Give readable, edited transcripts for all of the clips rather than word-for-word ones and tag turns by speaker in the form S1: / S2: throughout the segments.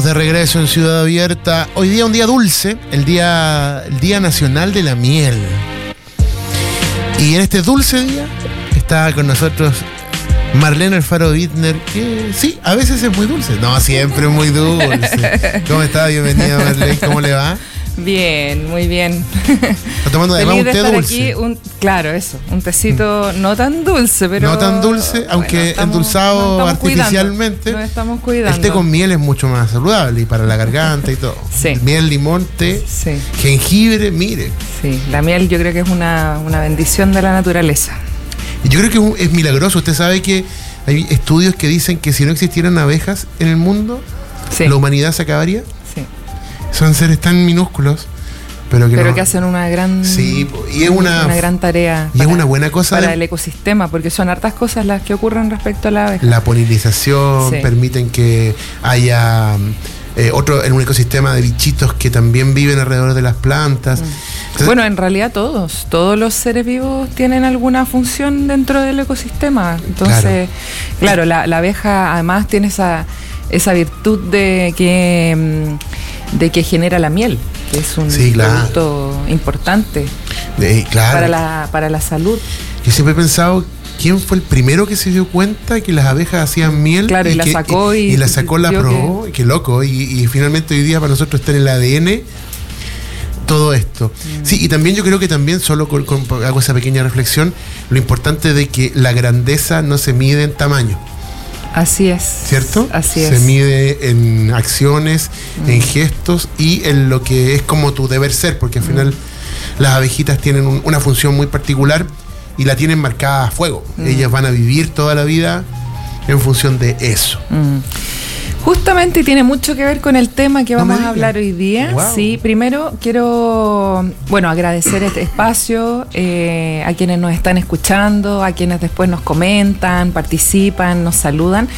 S1: de regreso en Ciudad Abierta. Hoy día un día dulce, el día nacional de la miel. Y en este dulce día está con nosotros Marlene Alfaro Bittner, que sí, a veces es muy dulce. No, siempre es muy dulce. ¿Cómo está? Bienvenida, Marlene. ¿Cómo le va?
S2: Bien, muy bien.
S1: Está tomando además un té dulce.
S2: Aquí claro, eso, un tecito no tan dulce, pero...
S1: No tan dulce, aunque endulzado artificialmente.
S2: Nos estamos cuidando.
S1: El té con miel es mucho más saludable y para la garganta y todo.
S2: Sí.
S1: Miel, limón, té,
S2: sí.
S1: Jengibre, mire.
S2: Sí, la miel yo creo que es una bendición de la naturaleza.
S1: Y yo creo que es milagroso. Usted sabe que hay estudios que dicen que si no existieran abejas en el mundo,
S2: sí,
S1: la humanidad se acabaría.
S2: Sí.
S1: Son seres tan minúsculos, pero
S2: que hacen una gran,
S1: sí, y es una
S2: gran tarea.
S1: Y es una buena cosa
S2: para el ecosistema, porque son hartas cosas las que ocurren respecto a la abeja.
S1: La polinización, sí, permiten que haya en un ecosistema de bichitos que también viven alrededor de las plantas. Entonces,
S2: bueno, en realidad todos los seres vivos tienen alguna función dentro del ecosistema. Entonces, claro, la abeja además tiene esa virtud de que genera la miel, que es un producto importante para la salud.
S1: Yo siempre he pensado, ¿quién fue el primero que se dio cuenta que las abejas hacían miel?
S2: Claro, y la sacó
S1: la probó, qué loco, y finalmente hoy día para nosotros está en el ADN todo esto. Sí, y también yo creo que también, solo hago esa pequeña reflexión, lo importante de que la grandeza no se mide en tamaño.
S2: Así es.
S1: ¿Cierto?
S2: Así es.
S1: Se mide en acciones, en gestos y en lo que es como tu deber ser, porque al final las abejitas tienen una función muy particular y la tienen marcada a fuego. Ellas van a vivir toda la vida en función de eso.
S2: Justamente tiene mucho que ver con el tema que vamos a hablar hoy día. Wow. Sí, primero quiero agradecer este espacio a quienes nos están escuchando, a quienes después nos comentan, participan, nos saludan.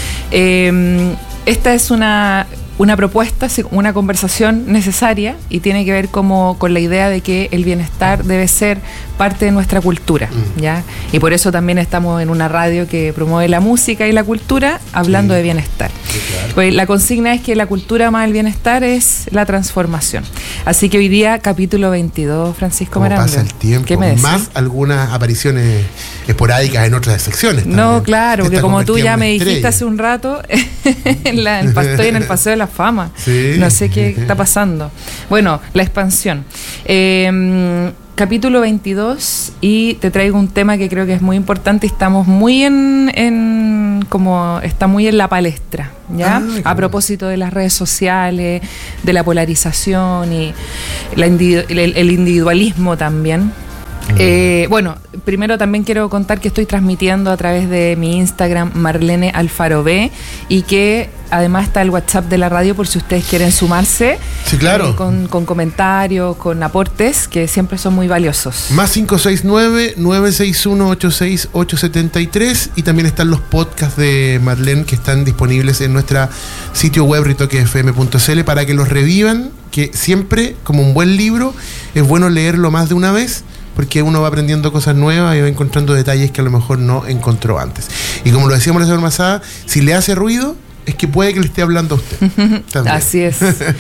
S2: Esta es una propuesta, una conversación necesaria y tiene que ver con la idea de que el bienestar debe ser parte de nuestra cultura, ¿ya? Y por eso también estamos en una radio que promueve la música y la cultura hablando de bienestar. Sí, claro. Pues la consigna es que la cultura más el bienestar es la transformación. Así que hoy día, capítulo 22, Francisco Marambio.
S1: Pasa el tiempo,
S2: ¿qué me decís?
S1: Más algunas apariciones esporádicas en otras secciones también.
S2: No, claro, porque como tú ya me dijiste hace un rato, estoy en el Paseo de la Fama. Sí. No sé qué está pasando. Bueno, la expansión. Capítulo 22, y te traigo un tema que creo que es muy importante y estamos muy está muy en la palestra, ¿ya? A propósito de las redes sociales, de la polarización y el individualismo también. Primero también quiero contar que estoy transmitiendo a través de mi Instagram Marlene Alfaro B, y que además está el WhatsApp de la radio por si ustedes quieren sumarse.
S1: Sí, claro.
S2: Con comentarios, con aportes que siempre son muy valiosos.
S1: Más 569-961-86873, y también están los podcasts de Marlene que están disponibles en nuestra sitio web ritoquefm.cl para que los revivan, que siempre, como un buen libro, es bueno leerlo más de una vez, porque uno va aprendiendo cosas nuevas y va encontrando detalles que a lo mejor no encontró antes. Y como lo decíamos la semana pasada, si le hace ruido, es que puede que le esté hablando a usted.
S2: Así es.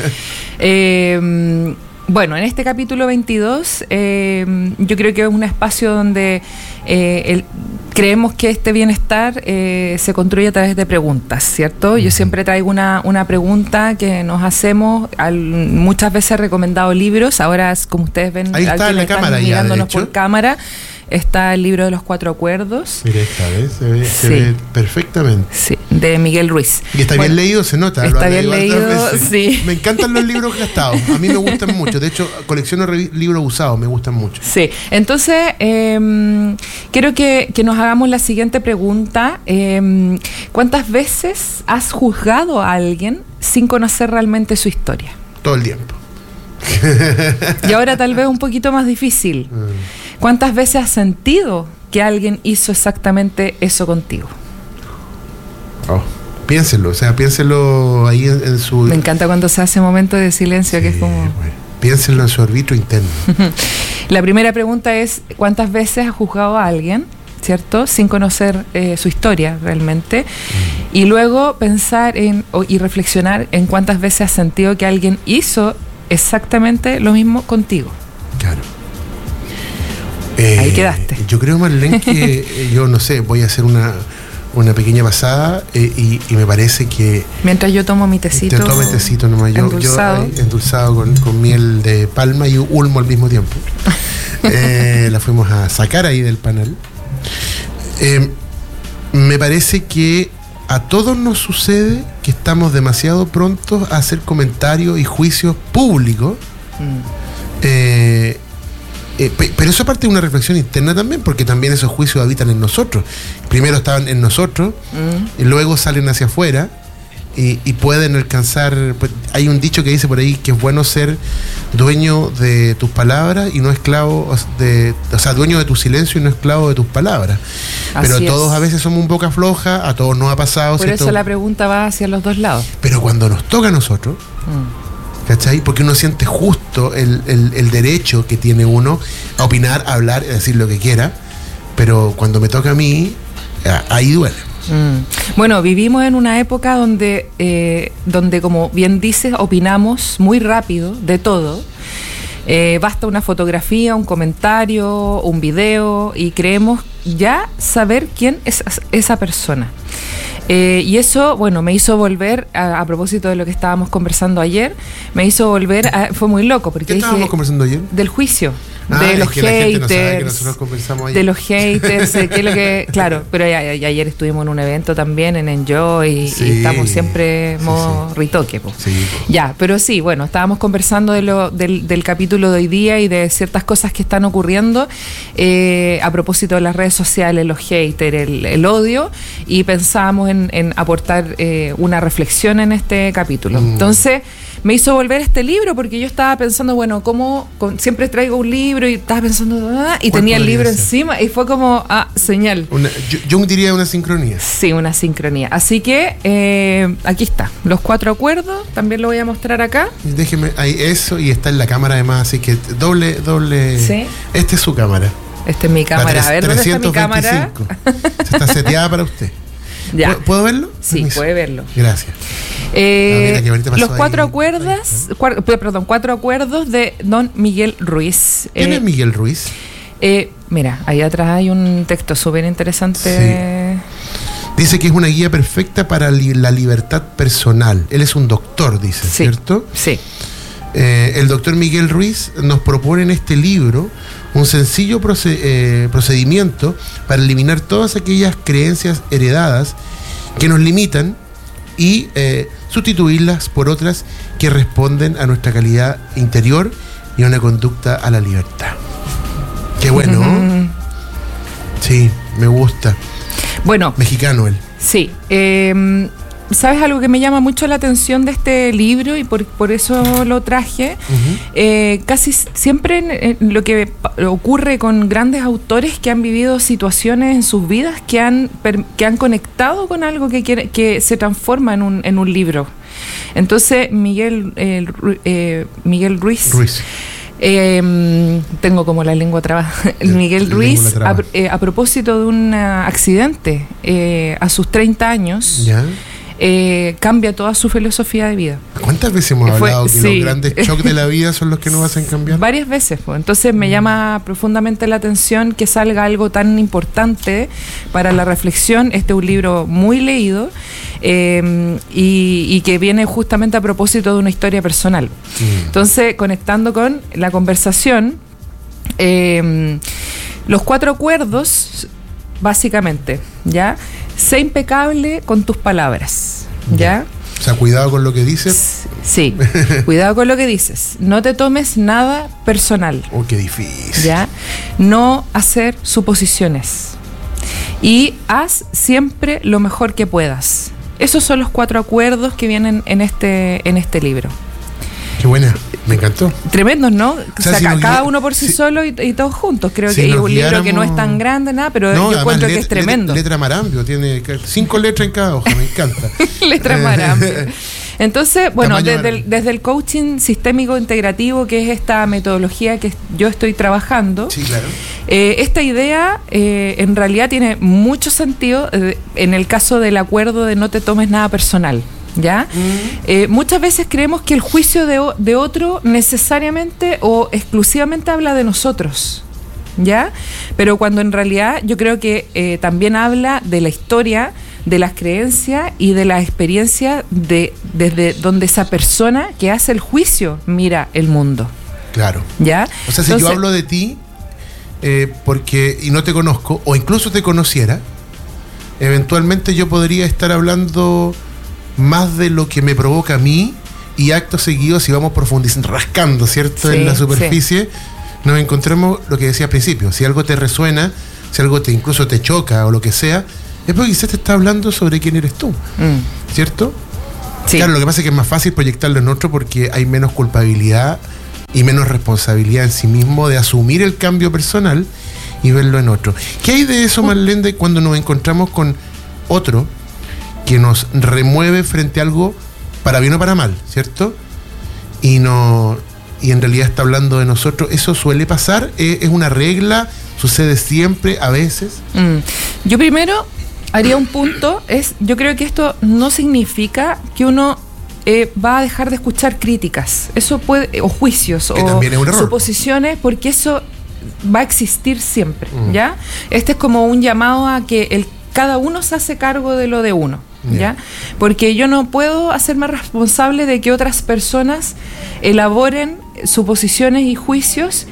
S2: Bueno, en este capítulo 22, yo creo que es un espacio donde creemos que este bienestar se construye a través de preguntas, ¿cierto? Yo siempre traigo una pregunta que nos hacemos, muchas veces he recomendado libros, ahora como ustedes ven,
S1: ahí está en la cámara,
S2: mirándonos por cámara, está el libro de los 4 acuerdos.
S1: Mira, esta vez se ve perfectamente.
S2: Sí, de Miguel Ruiz.
S1: Y está bien leído, se nota.
S2: Está bien leído, sí.
S1: Me encantan los libros gastados, a mí me gustan mucho. De hecho, colecciono libros usados, me gustan mucho.
S2: Sí, entonces quiero que nos hagamos la siguiente pregunta. ¿Cuántas veces has juzgado a alguien sin conocer realmente su historia?
S1: Todo el tiempo.
S2: Y ahora tal vez un poquito más difícil. ¿Cuántas veces has sentido que alguien hizo exactamente eso contigo?
S1: Piénselo ahí en su...
S2: Me encanta cuando se hace momento de silencio, sí, que es como...
S1: Bueno, piénselo en su arbitrio interno.
S2: La primera pregunta es, ¿cuántas veces has juzgado a alguien ¿cierto? Sin conocer su historia realmente. Y luego pensar y reflexionar en cuántas veces has sentido que alguien hizo exactamente lo mismo contigo.
S1: Claro.
S2: Ahí quedaste.
S1: Yo creo, Marlene, que yo no sé, voy a hacer una pequeña pasada y me parece que...
S2: Mientras yo tomo mi tecito.
S1: Te tomo el tecito nomás.
S2: Endulzado.
S1: Yo endulzado con miel de palma y ulmo al mismo tiempo. La fuimos a sacar ahí del panel. Me parece que a todos nos sucede que estamos demasiado prontos a hacer comentarios y juicios públicos. Pero eso parte de una reflexión interna también, porque también esos juicios habitan en nosotros. Primero estaban en nosotros y luego salen hacia afuera y pueden alcanzar. Pues, hay un dicho que dice por ahí que es bueno ser dueño de tus palabras y no esclavo o sea, dueño de tu silencio y no esclavo de tus palabras. Pero todos a veces somos un boca floja, a todos nos ha pasado.
S2: Por eso la pregunta va hacia los dos lados.
S1: Pero cuando nos toca a nosotros, ¿cachai? Porque uno siente justo el derecho que tiene uno a opinar, a hablar, a decir lo que quiera, pero cuando me toca a mí, ahí duele.
S2: Bueno, vivimos en una época donde, como bien dices, opinamos muy rápido de todo. Basta una fotografía, un comentario, un video y creemos ya saber quién es esa persona. Y eso, bueno, me hizo volver, a propósito de lo que estábamos conversando ayer, fue muy loco. Porque
S1: ¿qué estábamos conversando ayer?
S2: Del juicio. De los haters, de los haters, claro, pero ayer estuvimos en un evento también en Enjoy y estamos siempre modo ritoque. Ya, pero sí, bueno, estábamos conversando del capítulo de hoy día y de ciertas cosas que están ocurriendo a propósito de las redes sociales, los haters, el odio, y pensábamos en aportar una reflexión en este capítulo. Entonces me hizo volver este libro porque yo estaba pensando, bueno, siempre traigo un libro y estaba pensando, y tenía el libro encima y fue como, señal.
S1: Yo diría una sincronía.
S2: Sí, una sincronía. Así que aquí está, los 4 acuerdos, también lo voy a mostrar acá.
S1: Déjeme, ahí eso, y está en la cámara además, así que doble. ¿Sí? Esta es su cámara.
S2: Esta es mi cámara. A ver, ¿dónde está mi cámara?
S1: Está seteada para usted.
S2: Ya.
S1: ¿Puedo verlo?
S2: Sí,
S1: Permiso.
S2: puede verlo.
S1: Gracias.
S2: Los 4 acuerdos de don Miguel Ruiz.
S1: ¿Quién es Miguel Ruiz?
S2: Mira, ahí atrás hay un texto súper interesante.
S1: Sí. Dice que es una guía perfecta para la libertad personal. Él es un doctor, dice,
S2: sí,
S1: ¿cierto?
S2: Sí.
S1: El doctor Miguel Ruiz nos propone en este libro un sencillo procedimiento para eliminar todas aquellas creencias heredadas que nos limitan y sustituirlas por otras que responden a nuestra calidad interior y a una conducta a la libertad. Qué bueno. Sí, me gusta.
S2: Bueno,
S1: mexicano él.
S2: Sí. ¿Sabes algo que me llama mucho la atención de este libro y por eso lo traje? Casi siempre lo que ocurre con grandes autores que han vivido situaciones en sus vidas que han conectado con algo que se transforma en un libro. Entonces, Miguel Ruiz. Tengo como la lengua trabada. Miguel Ruiz, a propósito de un accidente a sus 30 años,
S1: ¿ya?
S2: Cambia toda su filosofía de vida.
S1: ¿Cuántas veces hemos hablado que los grandes shocks de la vida son los que nos hacen cambiar?
S2: Varias veces, pues. Entonces me llama profundamente la atención que salga algo tan importante para la reflexión. Este es un libro muy leído y que viene justamente a propósito de una historia personal. Entonces, conectando con la conversación, los 4 acuerdos, básicamente, ¿ya? Sé impecable con tus palabras, ¿ya?
S1: O sea, cuidado con lo que dices.
S2: Sí, cuidado con lo que dices. No te tomes nada personal.
S1: Oh, qué difícil.
S2: ¿Ya? No hacer suposiciones. Y haz siempre lo mejor que puedas. Esos son los 4 acuerdos que vienen en este libro.
S1: Qué buena, me encantó.
S2: Tremendos, ¿no? O sea, si cada uno por sí solo y todos juntos. Creo que es un libro que no es tan grande, nada, pero yo encuentro que es tremendo.
S1: Letra marambio, tiene 5 letras en cada hoja, me encanta.
S2: Letra marambio. Entonces, bueno, desde el coaching sistémico integrativo, que es esta metodología que yo estoy trabajando,
S1: sí, claro.
S2: Esta idea en realidad tiene mucho sentido en el caso del acuerdo de no te tomes nada personal. ¿Ya? Muchas veces creemos que el juicio de otro necesariamente o exclusivamente habla de nosotros, ¿ya? Pero cuando en realidad yo creo que también habla de la historia, de las creencias y de la experiencia desde donde esa persona que hace el juicio mira el mundo.
S1: Claro.
S2: ¿Ya?
S1: O sea, si yo hablo de ti y no te conozco, o incluso te conociera, eventualmente yo podría estar hablando más de lo que me provoca a mí, y acto seguido, si vamos profundizando, rascando, ¿cierto? Sí, en la superficie, sí, nos encontramos lo que decía al principio. Si algo te resuena, si algo incluso te choca o lo que sea, es porque quizás te está hablando sobre quién eres tú, ¿cierto? Sí. Claro, lo que pasa es que es más fácil proyectarlo en otro porque hay menos culpabilidad y menos responsabilidad en sí mismo de asumir el cambio personal y verlo en otro. ¿Qué hay de eso, Marlene, de cuando nos encontramos con otro que nos remueve frente a algo para bien o para mal, ¿cierto? Y en realidad está hablando de nosotros? ¿Eso suele pasar? ¿Es una regla? ¿Sucede siempre? ¿A veces?
S2: Yo primero haría un punto, yo creo que esto no significa que uno va a dejar de escuchar críticas, eso puede, o juicios,
S1: que o
S2: suposiciones, porque eso va a existir siempre, ¿ya? Este es como un llamado a que cada uno se hace cargo de lo de uno, ¿ya? Porque yo no puedo hacerme responsable de que otras personas elaboren suposiciones y juicios.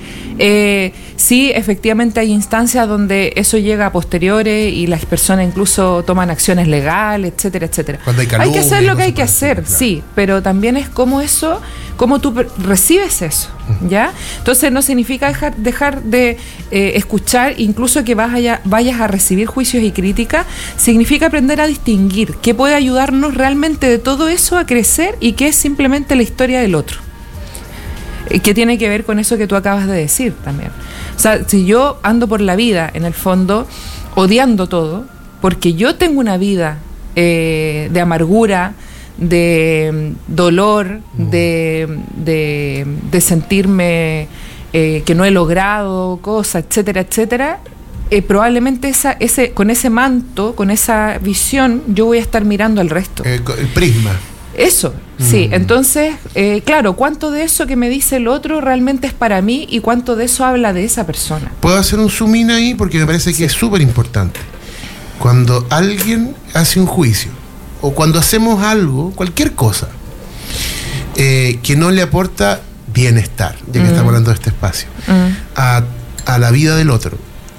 S2: Sí, efectivamente hay instancias donde eso llega a posteriores y las personas incluso toman acciones legales, etcétera, etcétera. Hay que hacer lo que hay que hacer, claro. Sí, pero también es cómo tú recibes eso, ¿ya? Entonces no significa dejar de escuchar, incluso que vayas a recibir juicios y críticas, significa aprender a distinguir qué puede ayudarnos realmente de todo eso a crecer y qué es simplemente la historia del otro, que tiene que ver con eso que tú acabas de decir también. O sea, si yo ando por la vida, en el fondo, odiando todo, porque yo tengo una vida de amargura, de dolor, de sentirme que no he logrado cosas, etcétera, etcétera, probablemente con ese manto, con esa visión, yo voy a estar mirando al resto.
S1: El prisma.
S2: Eso, sí. Entonces, claro, ¿cuánto de eso que me dice el otro realmente es para mí y cuánto de eso habla de esa persona?
S1: Puedo hacer un zoom in ahí porque me parece que es súper importante. Cuando alguien hace un juicio o cuando hacemos algo, cualquier cosa, que no le aporta bienestar, ya que estamos hablando de este espacio, a la vida del otro,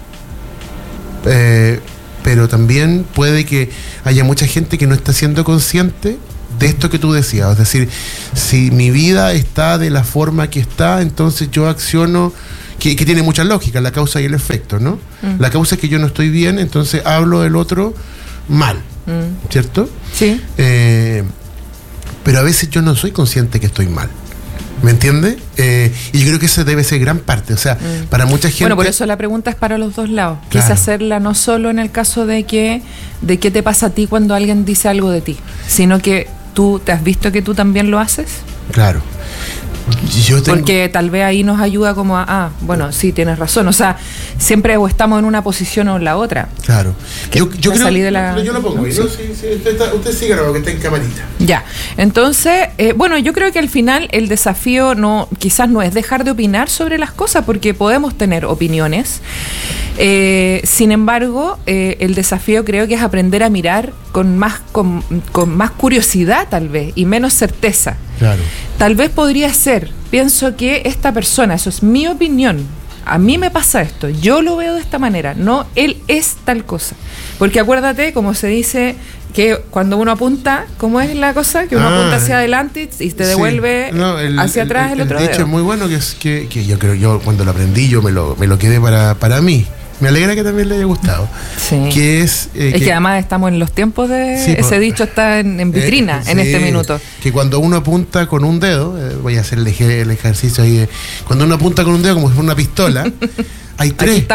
S1: pero también puede que haya mucha gente que no está siendo consciente de esto que tú decías. Es decir, si mi vida está de la forma que está, entonces yo acciono, que tiene mucha lógica, la causa y el efecto, ¿no? La causa es que yo no estoy bien, entonces hablo del otro mal, ¿cierto?
S2: Sí.
S1: Pero a veces yo no soy consciente que estoy mal, ¿me entiendes? Y yo creo que esa debe ser gran parte, o sea, para mucha gente...
S2: Bueno, por eso la pregunta es para los dos lados.
S1: Claro.
S2: Quise hacerla no solo en el caso de qué te pasa a ti cuando alguien dice algo de ti, sino que tú te has visto que tú también lo haces.
S1: Claro.
S2: Porque tal vez ahí nos ayuda como bueno, sí, tienes razón. O sea, siempre o estamos en una posición o en la otra.
S1: Claro. Yo creo,
S2: yo
S1: lo pongo ahí, ¿no? Sí, usted siga, que está en camarita.
S2: Ya. Entonces, bueno, yo creo que al final el desafío quizás no es dejar de opinar sobre las cosas, porque podemos tener opiniones. Sin embargo, el desafío creo que es aprender a mirar con más curiosidad, tal vez, y menos certeza.
S1: Claro.
S2: Tal vez podría ser, pienso que esta persona, eso es mi opinión, a mí me pasa esto, yo lo veo de esta manera, no él es tal cosa. Porque acuérdate, como se dice, que cuando uno apunta, ¿cómo es la cosa? Que uno apunta hacia adelante y te devuelve hacia atrás el otro dedo.
S1: De hecho, es muy bueno que yo creo, yo cuando lo aprendí, yo me lo quedé para mí. Me alegra que también le haya gustado.
S2: Sí.
S1: Que es
S2: que además estamos en los tiempos de... Sí, ese dicho está en vitrina en este minuto.
S1: Que cuando uno apunta con un dedo, voy a hacer el ejercicio ahí, cuando uno apunta con un dedo como si fuera una pistola, hay tres.
S2: Aquí estamos.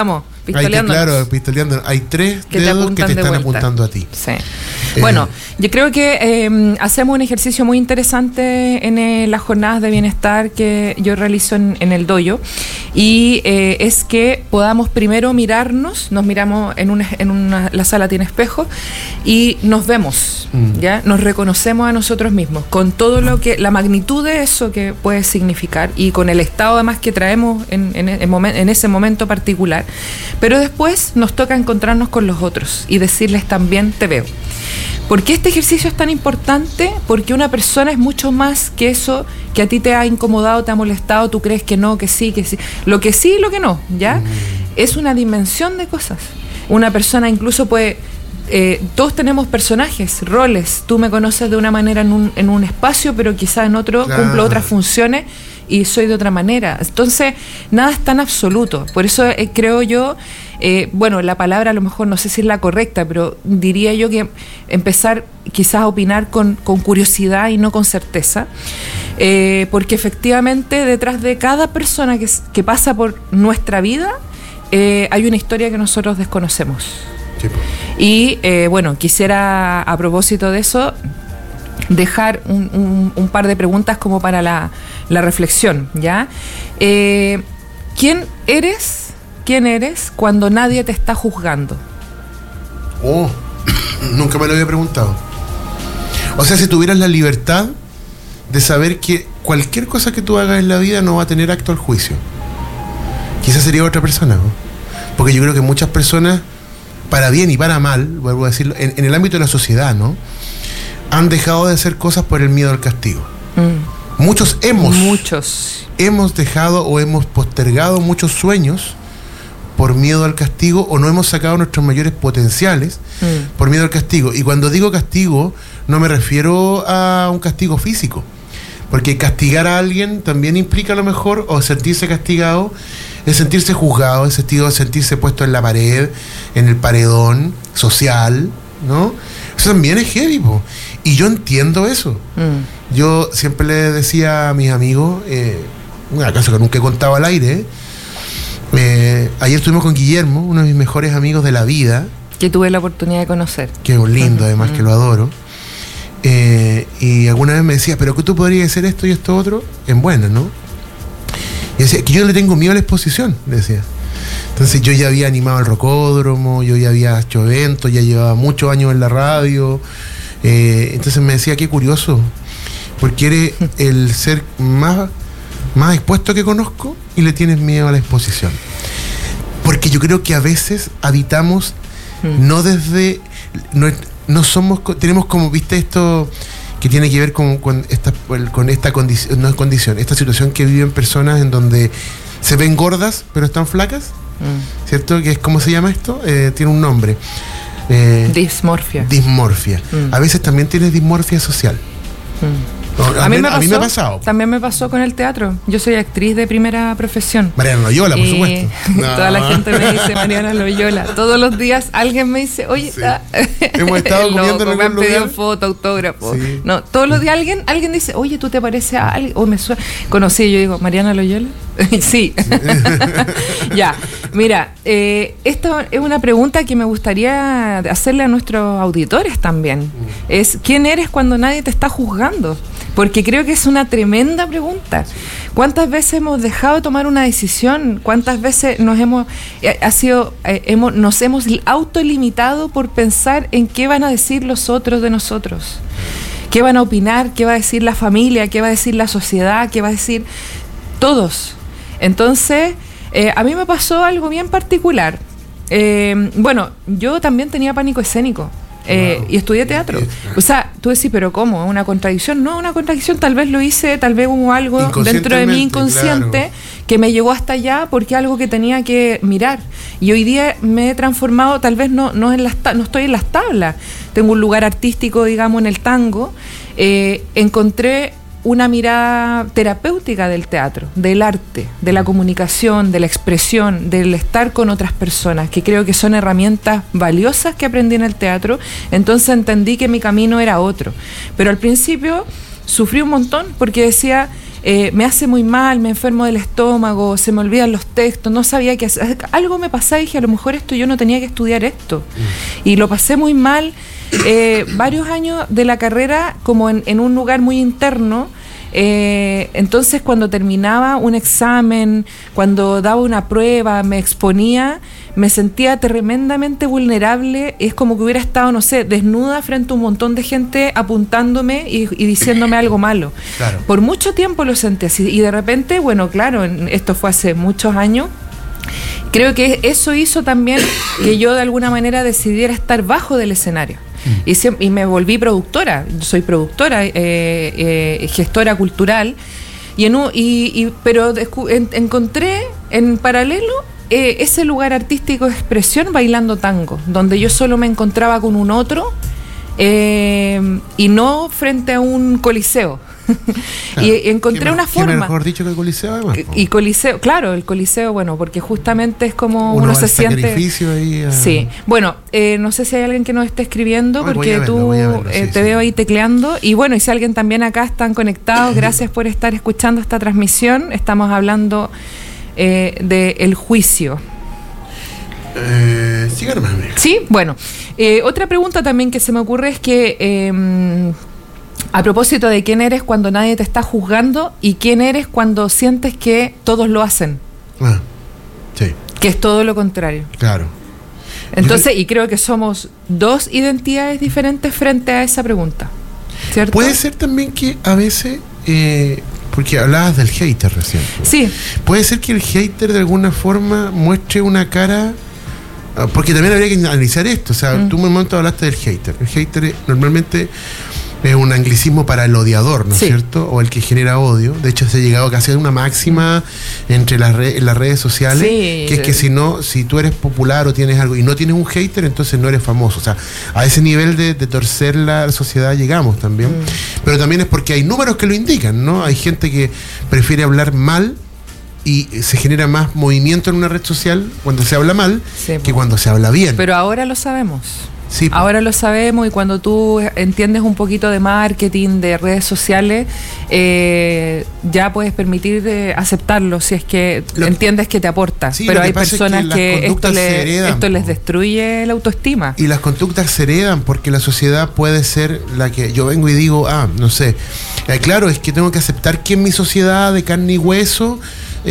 S1: pistoleando. Hay 3 dedos que te están apuntando a ti.
S2: Sí. Bueno, yo creo que hacemos un ejercicio muy interesante en las jornadas de bienestar que yo realizo en el dojo, y es que podamos primero mirarnos, nos miramos la sala tiene espejo y nos vemos, ¿ya? Nos reconocemos a nosotros mismos con todo lo que, la magnitud de eso que puede significar, y con el estado además que traemos en ese momento particular. Pero después nos toca encontrarnos con los otros y decirles también te veo. ¿Por qué este ejercicio es tan importante? Porque una persona es mucho más que eso que a ti te ha incomodado, te ha molestado, tú crees que no, que sí, que sí. Lo que sí y lo que no, ¿ya? Es una dimensión de cosas. Una persona incluso puede... todos tenemos personajes, roles. Tú me conoces de una manera en un espacio, pero quizá en otro cumplo otras funciones y soy de otra manera. Entonces, nada es tan absoluto. Por eso creo yo, bueno, la palabra a lo mejor no sé si es la correcta, pero diría yo que empezar quizás a opinar con curiosidad y no con certeza, porque efectivamente detrás de cada persona que pasa por nuestra vida hay una historia que nosotros desconocemos. Sí. Y bueno, quisiera a propósito de eso dejar un par de preguntas como para la reflexión, ¿ya? ¿Quién eres cuando nadie te está juzgando?
S1: Oh, nunca me lo había preguntado. O sea, si tuvieras la libertad de saber que cualquier cosa que tú hagas en la vida no va a tener acto al juicio, quizás sería otra persona, ¿no? Porque yo creo que muchas personas, para bien y para mal, vuelvo a decirlo, en el ámbito de la sociedad, ¿no?, han dejado de hacer cosas por el miedo al castigo. Muchos hemos dejado o hemos postergado muchos sueños por miedo al castigo, o no hemos sacado nuestros mayores potenciales por miedo al castigo. Y cuando digo castigo, no me refiero a un castigo físico, porque castigar a alguien también implica a lo mejor, o sentirse castigado, es sentirse juzgado, es sentirse puesto en la pared, en el paredón social, ¿no? Eso también es heavy, po. Y yo entiendo eso. Yo siempre le decía a mis amigos, una cosa que nunca he contado al aire, ayer estuvimos con Guillermo, uno de mis mejores amigos de la vida,
S2: que tuve la oportunidad de conocer,
S1: que es un lindo, además, que lo adoro, y alguna vez me decía, pero que tú podrías hacer esto y esto otro en buena, ¿no? Y decía que yo le tengo miedo a la exposición, decía. Entonces yo ya había animado el Rocódromo, yo ya había hecho eventos, ya llevaba muchos años en la radio. Entonces me decía, qué curioso, porque eres el ser más expuesto que conozco y le tienes miedo a la exposición. Porque yo creo que a veces habitamos no desde... No somos... Tenemos como, viste, esto que tiene que ver con esta condición, no es condición, esta situación que viven personas en donde se ven gordas pero están flacas, ¿cierto? Que es, ¿cómo se llama esto? Tiene un nombre.
S2: Dismorfia.
S1: A veces también tienes dismorfia social. A mí me ha pasado.
S2: También me pasó con el teatro. Yo soy actriz de primera profesión.
S1: Mariana Loyola, por supuesto.
S2: Toda la gente me dice Mariana Loyola. Todos los días alguien me dice, oye,
S1: sí. Hemos estado comiendo en
S2: me han pedido
S1: lugar.
S2: foto, autógrafo.
S1: Sí.
S2: No, todos los días alguien dice, oye, ¿tú te pareces a alguien? O me suena. Conocí, yo digo, ¿Mariana Loyola? Sí. Ya, mira, esta es una pregunta que me gustaría hacerle a nuestros auditores también. Es, ¿quién eres cuando nadie te está juzgando? Porque creo que es una tremenda pregunta. ¿Cuántas veces hemos dejado de tomar una decisión? ¿Cuántas veces nos hemos autolimitado por pensar en qué van a decir los otros de nosotros? ¿Qué van a opinar? ¿Qué va a decir la familia? ¿Qué va a decir la sociedad? ¿Qué va a decir todos? Entonces, a mí me pasó algo bien particular. Bueno, yo también tenía pánico escénico. Y estudié teatro. O sea, tú decís, ¿pero cómo? ¿Es una contradicción? No, una contradicción, tal vez lo hice, tal vez hubo algo dentro de mi inconsciente que me llegó hasta allá porque algo que tenía que mirar. Y hoy día me he transformado, tal vez no estoy en las tablas, tengo un lugar artístico, digamos, en el tango. Encontré una mirada terapéutica del teatro, del arte, de la comunicación, de la expresión, del estar con otras personas, que creo que son herramientas valiosas que aprendí en el teatro. Entonces entendí que mi camino era otro. Pero al principio sufrí un montón porque decía, me hace muy mal, me enfermo del estómago, se me olvidan los textos, no sabía qué hacer. Algo me pasaba y dije, a lo mejor yo no tenía que estudiar esto. Y lo pasé muy mal, varios años de la carrera como en un lugar muy interno. Entonces cuando terminaba un examen, cuando daba una prueba, me exponía, me sentía tremendamente vulnerable. Es como que hubiera estado, no sé, desnuda frente a un montón de gente apuntándome y diciéndome algo malo.
S1: Claro.
S2: Por mucho tiempo lo sentí así y de repente, bueno, claro, esto fue hace muchos años. Creo que eso hizo también que yo de alguna manera decidiera estar bajo del escenario. Y me volví productora, soy productora, gestora cultural, pero encontré en paralelo ese lugar artístico de expresión bailando tango, donde yo solo me encontraba con un otro y no frente a un coliseo. Claro. Y encontré una forma.
S1: ¿Qué mejor dicho que el Coliseo, además?
S2: Y Coliseo, claro, el Coliseo, bueno, porque justamente es como uno se siente.
S1: Ahí,
S2: Sí, bueno, no sé si hay alguien que nos esté escribiendo, porque tú te veo ahí tecleando. Y bueno, y si alguien también acá están conectados, gracias por estar escuchando esta transmisión. Estamos hablando del juicio. Sí, bueno. Otra pregunta también que se me ocurre es que. A propósito de quién eres cuando nadie te está juzgando y quién eres cuando sientes que todos lo hacen.
S1: Sí.
S2: Que es todo lo contrario.
S1: Claro.
S2: Entonces, y creo que somos dos identidades diferentes frente a esa pregunta, ¿cierto?
S1: Puede ser también que a veces, porque hablabas del hater recién.
S2: Sí.
S1: Puede ser que el hater de alguna forma muestre una cara, porque también habría que analizar esto. O sea, tú en un momento hablaste del hater. El hater normalmente es un anglicismo para el odiador, ¿no es cierto? O el que genera odio. De hecho, se ha llegado casi a una máxima entre las redes sociales, que es que si tú eres popular o tienes algo y no tienes un hater, entonces no eres famoso. O sea, a ese nivel de torcer la sociedad llegamos también. Pero también es porque hay números que lo indican, ¿no? Hay gente que prefiere hablar mal y se genera más movimiento en una red social cuando se habla mal que cuando se habla bien.
S2: Pero ahora lo sabemos.
S1: Sí,
S2: ahora lo sabemos, y cuando tú entiendes un poquito de marketing, de redes sociales, ya puedes permitir aceptarlo si es que entiendes que te aporta. Sí, pero hay personas que esto les destruye la autoestima.
S1: Y las conductas se heredan porque la sociedad puede ser la que yo vengo y digo, no sé, claro, es que tengo que aceptar que en mi sociedad de carne y hueso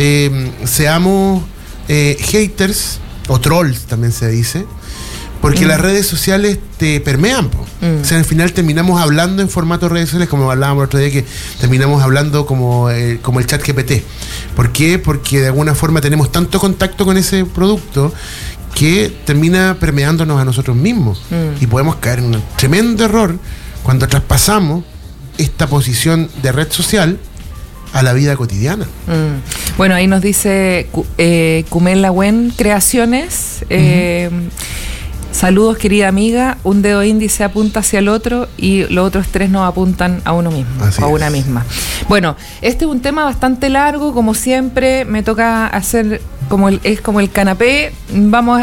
S1: seamos haters o trolls, también se dice. Porque las redes sociales te permean, o sea, al final terminamos hablando en formato redes sociales, como hablábamos el otro día, que terminamos hablando como el chat GPT. ¿Por qué? Porque de alguna forma tenemos tanto contacto con ese producto que termina permeándonos a nosotros mismos. Y podemos caer en un tremendo error cuando traspasamos esta posición de red social a la vida cotidiana.
S2: Bueno, ahí nos dice Kumel Lagüen Creaciones. Saludos, querida amiga. Un dedo índice apunta hacia el otro y los otros tres nos apuntan a uno mismo, o a una misma. Bueno, este es un tema bastante largo, como siempre. Me toca hacer como el canapé. Vamos